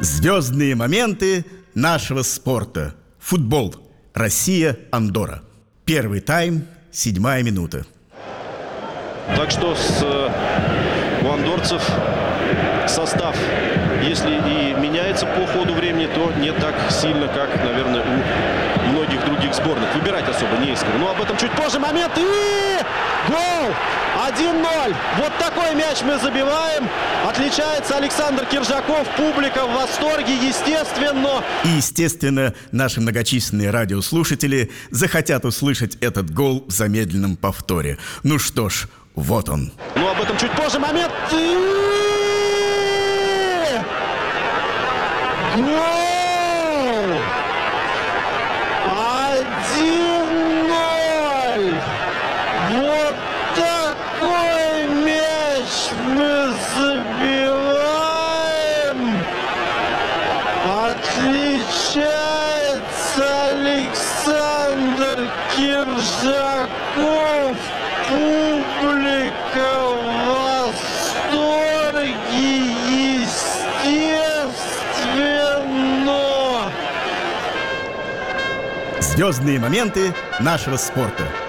Звездные моменты нашего спорта. Футбол. Россия-Андорра. Первый тайм, 7-я минута. Так что у андорцев состав, если и меняется по ходу времени, то не так сильно, как, наверное, у многих других сборных. Выбирать особо не из кого. Но об этом чуть позже. Момент и гол! 1-0. Вот такой мяч мы забиваем. Отличается Александр Киржаков. Публика в восторге, естественно. И, естественно, наши многочисленные радиослушатели захотят услышать этот гол в замедленном повторе. Ну что ж, вот он. Ну, об этом чуть позже. Момент. Гол! 1-0! Вот такой мяч мы забиваем. Отличается Александр Киржаков. Публика в восторге, естественно. Звездные моменты нашего спорта.